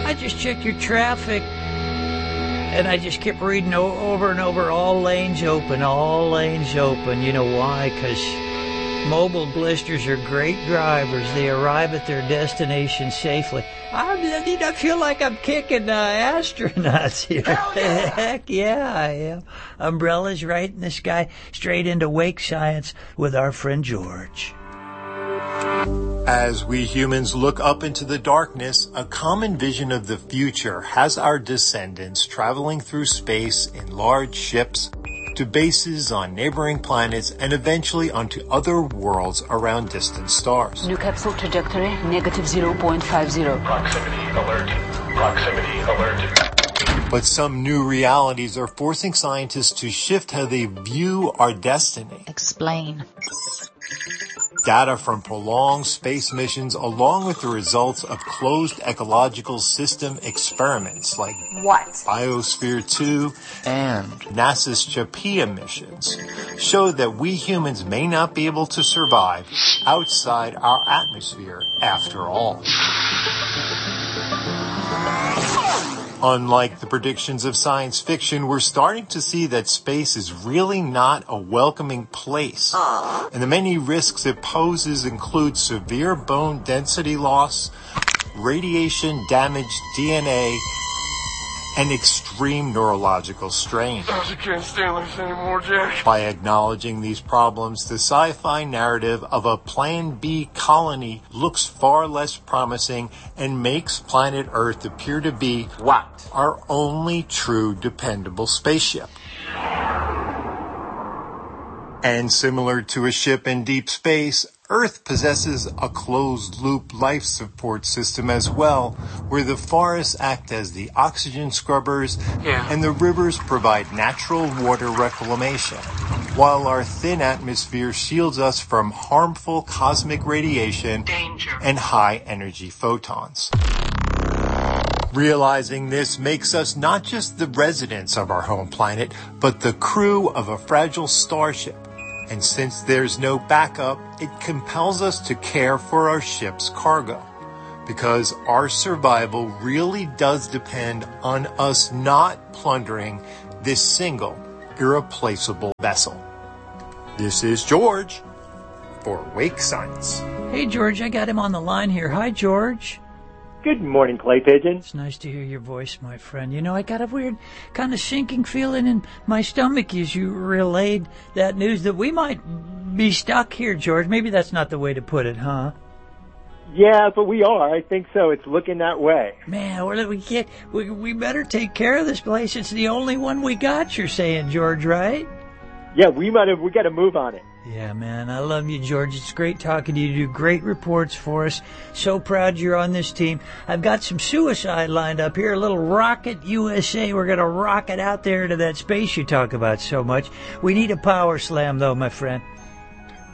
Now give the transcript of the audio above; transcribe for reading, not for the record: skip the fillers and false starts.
I just checked your traffic, and I just kept reading over and over, all lanes open, all lanes open. You know why? Because mobile blisters are great drivers. They arrive at their destination safely. I feel like I'm kicking astronauts here. Yeah. Heck yeah, I am. Umbrellas right in the sky, straight into wake science with our friend George. As we humans look up into the darkness, a common vision of the future has our descendants traveling through space in large ships to bases on neighboring planets and eventually onto other worlds around distant stars. New capsule trajectory, negative 0.50. Proximity alert. Proximity alert. But some new realities are forcing scientists to shift how they view our destiny. Explain. Data from prolonged space missions along with the results of closed ecological system experiments like What? Biosphere 2 and NASA's CHAPEA missions show that we humans may not be able to survive outside our atmosphere after all. Unlike the predictions of science fiction, we're starting to see that space is really not a welcoming place. And the many risks it poses include severe bone density loss, radiation-damaged DNA, and extreme neurological strain. I can't stand this anymore, Jack. By acknowledging these problems, the sci-fi narrative of a Plan B colony looks far less promising and makes planet Earth appear to be what? Our only true dependable spaceship. And similar to a ship in deep space, Earth possesses a closed-loop life support system as well, where the forests act as the oxygen scrubbers and the rivers provide natural water reclamation, while our thin atmosphere shields us from harmful cosmic radiation and high-energy photons. Realizing this makes us not just the residents of our home planet, but the crew of a fragile starship. And since there's no backup, it compels us to care for our ship's cargo, because our survival really does depend on us not plundering this single, irreplaceable vessel. This is George for Wake Science. Hey, George, I got him on the line here. Hi, George. Good morning, Clay Pigeon. It's nice to hear your voice, my friend. You know, I got a weird kind of sinking feeling in my stomach as you relayed that news that we might be stuck here, George. Maybe that's not the way to put it, huh? Yeah, but we are. I think so. It's looking that way. Man, we better take care of this place. It's the only one we got, you're saying, George, right? Yeah, we got to move on it. Yeah, man, I love you, George. It's great talking to you. You do great reports for us. So proud you're on this team. I've got some suicide lined up here, a little Rocket USA. We're going to rocket out there into that space you talk about so much. We need a power slam, though, my friend.